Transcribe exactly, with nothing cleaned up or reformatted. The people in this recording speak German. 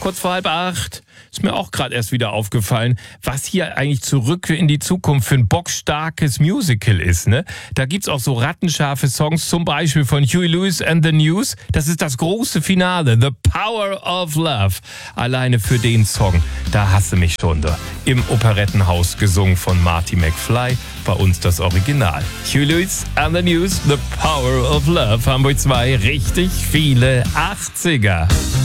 kurz vor halb acht. Ist mir auch gerade erst wieder aufgefallen, was hier eigentlich Zurück in die Zukunft für ein bockstarkes Musical ist. Ne? Da gibt's auch so rattenscharfe Songs, zum Beispiel von Huey Lewis and the News. Das ist das große Finale, The Power of Love. Alleine für den Song, da hasse mich schon da. Im Operettenhaus gesungen von Marty McFly, bei uns das Original. Huey Lewis and the News, The Power of Love, Hamburg zwei, richtig viele achtziger.